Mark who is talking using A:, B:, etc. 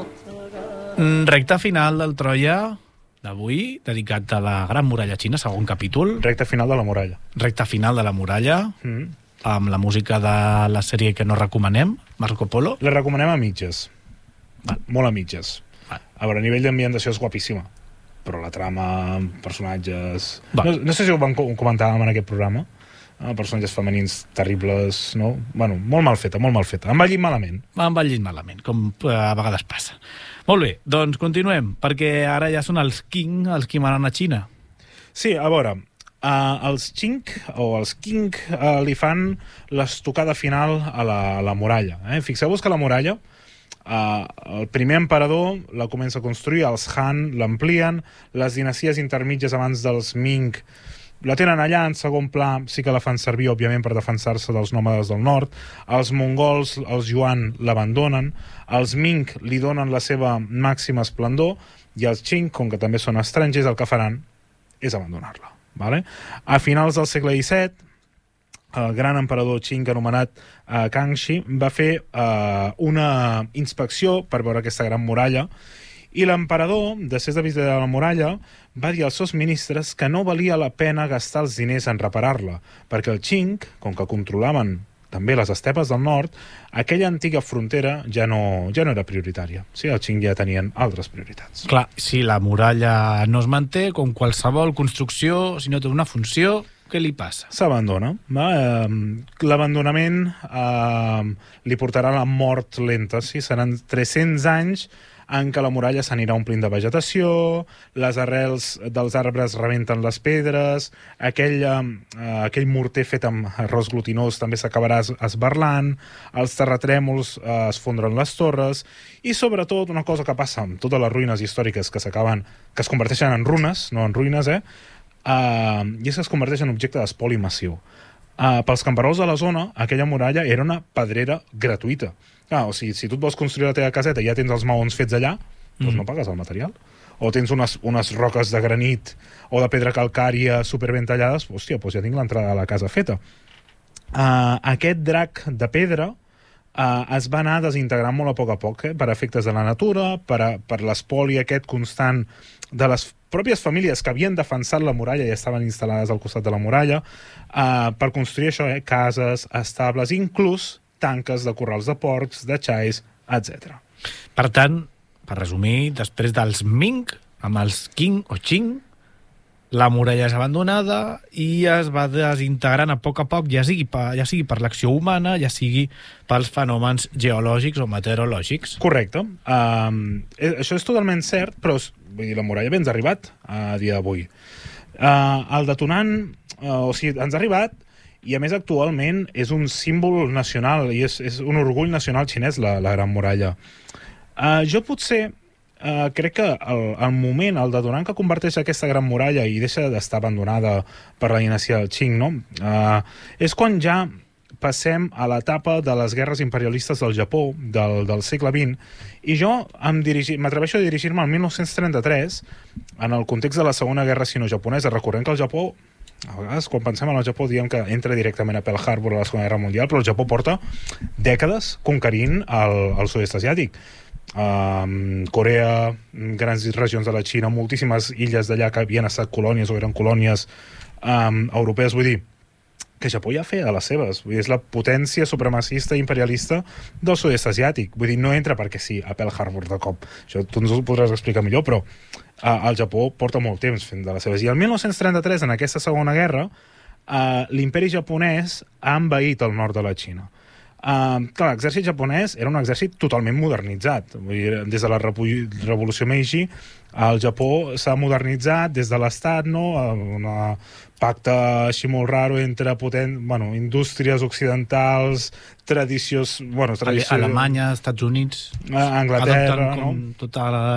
A: Recte final del Troia d'avui, dedicat a la Gran Muralla Xina, segon capítol.
B: Recte final de la muralla.
A: Recte final de la muralla, amb la música de la sèrie que no recomanem, Marco Polo.
B: La recomanem a mitges. Molt a mitges. A veure, a nivell d'ambientació és guapíssima, però la trama, personatges... No sé si ho vam comentar en aquest programa. Personatges femenins terribles, no? Bueno, molt mal feta, molt mal feta. Ha envellit malament.
A: Ha envellit malament, com a vegades passa. Molt bé, doncs continuem, perquè ara ja són els Qing els qui manen a Xina. Sí,
B: a veure, els Qing li fan l'estocada final a la muralla. Fixeu-vos que la muralla, el primer emperador la comença a construir, els Han l'amplien, les dinasties intermitges abans dels Ming la tenen allà, en segon pla sí que la fan servir, òbviament, per defensar-se dels nòmades del nord. Els mongols, els Yuan, l'abandonen. Els Ming li donen la seva màxima esplendor i els Qing, com que també són estrangers, el que faran és abandonar-la. Vale? A finals del segle XVII, el gran emperador Qing anomenat Kangxi va fer una inspecció per veure aquesta gran muralla i l'emperador, després de visitar la muralla, va dir als seus ministres que no valia la pena gastar els diners en reparar-la, perquè el Qing, com que controlaven també les estepes del nord, aquella antiga frontera ja no era prioritària. Sí, el Qing ja tenien altres prioritats.
A: Clar, si la muralla no es manté, com qualsevol construcció, si no té una funció, què li passa?
B: S'abandona. L'abandonament li portarà la mort lenta. Sí? Seran 300 anys en què la muralla s'anirà omplint de vegetació, les arrels dels arbres rebenten les pedres, aquell morter fet amb arròs glutinós també s'acabarà esberlant, els terratrèmols es fondren les torres, i sobretot una cosa que passa amb totes les ruïnes històriques que es converteixen en runes, no en ruïnes, i és que es converteix en objecte d'espoli massiu. Pels camperols de la zona, aquella muralla era una pedrera gratuïta. O sigui, si tu et vols construir la teva caseta i ja tens els maons fets allà, doncs no pagues el material. O tens unes roques de granit o de pedra calcària superben tallades, hòstia, doncs ja tinc l'entrada a la casa feta. Aquest drac de pedra es va anar desintegrant molt a poc, per efectes de la natura, per l'espoli aquest constant de les pròpies famílies que havien defensat la muralla i estaven instal·lades al costat de la muralla, per construir això, cases, estables, inclús tanques de corrals de porcs, de xais, etc.
A: Per tant, per resumir, després dels Ming, amb els Qing o Qing, la muralla és abandonada i es va desintegrant a poc, ja sigui per l'acció humana, ja sigui pels fenòmens geològics o meteorològics.
B: Correcte. Això és totalment cert, però vull dir, la muralla bé ens ha arribat a dia d'avui. El detonant, o sigui, ens ha arribat, i a més actualment és un símbol nacional i és un orgull nacional xinès la Gran Muralla. Jo potser crec que el moment, el detonant que converteix aquesta Gran Muralla i deixa d'estar abandonada per la dinastia del Qing, no? És quan ja passem a l'etapa de les guerres imperialistes del Japó del segle XX, i jo m'atreveixo a dirigir-me al 1933 en el context de la Segona Guerra Sino-Japonesa. Recordem que el Japó, a vegades quan pensem en el Japó diem que entra directament a Pearl Harbor a la Segona Guerra Mundial, però el Japó porta dècades conquerint el sud-est asiàtic. Corea, grans regions de la Xina, moltíssimes illes d'allà que havien estat colònies o eren colònies europees. Vull dir que Japó ja feia de les seves. Vull dir, és la potència supremacista i imperialista del sud-est asiàtic. Vull dir, no entra perquè sí a Pearl Harbor de cop. Això tu ens ho podràs explicar millor, però el Japó porta molt temps fent de les seves. I el 1933, en aquesta segona guerra, l'imperi japonès ha envaït el nord de la Xina. Clar, l'exèrcit japonès era un exèrcit totalment modernitzat. Vull dir, des de la revolució Meiji, el Japó s'ha modernitzat des de l'estat, no? Un pacte així molt raro entre indústries occidentals, tradicions...
A: Alemanya, Estats Units...
B: Anglaterra, no?
A: Tota la